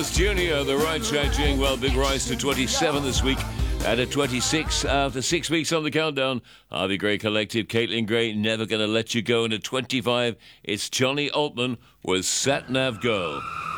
Carlos Jr., the right track doing well. Big rise to 27 this week. At a 26 after 6 weeks on the countdown. Harvey Gray Collective, Caitlin Gray, Never Gonna Let You Go. And at 25, it's Johnny Altman with Sat Nav Girl.